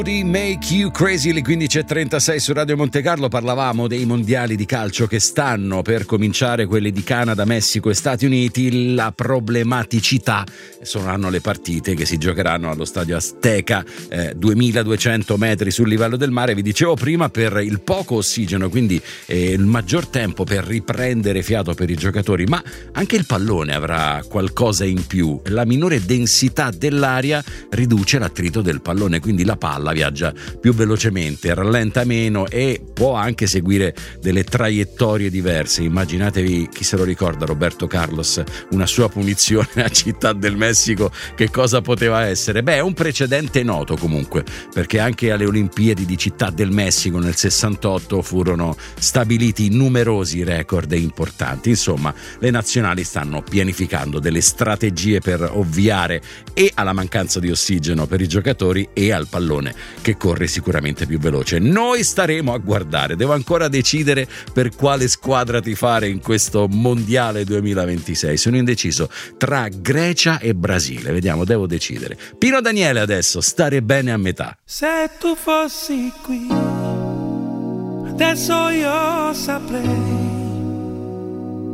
Make You Crazy, le 15:36 su Radio Monte Carlo. Parlavamo dei mondiali di calcio che stanno per cominciare, quelli di Canada, Messico e Stati Uniti. La problematicità saranno le partite che si giocheranno allo stadio Azteca, 2200 metri sul livello del mare. Vi dicevo prima, per il poco ossigeno, quindi il maggior tempo per riprendere fiato per i giocatori, ma anche il pallone avrà qualcosa in più. La minore densità dell'aria riduce l'attrito del pallone, quindi la palla viaggia più velocemente, rallenta meno e può anche seguire delle traiettorie diverse. Immaginatevi, chi se lo ricorda, Roberto Carlos, una sua punizione a Città del Messico, che cosa poteva essere? Beh, è un precedente noto comunque, perché anche alle Olimpiadi di Città del Messico nel 68 furono stabiliti numerosi record importanti. Insomma, le nazionali stanno pianificando delle strategie per ovviare e alla mancanza di ossigeno per i giocatori e al pallone che corre sicuramente più veloce. Noi staremo a guardare. Devo ancora decidere per quale squadra tifare in questo mondiale 2026. Sono indeciso tra Grecia e Brasile. Vediamo, devo decidere. Pino Daniele adesso, Stare bene a metà. Se tu fossi qui, adesso io saprei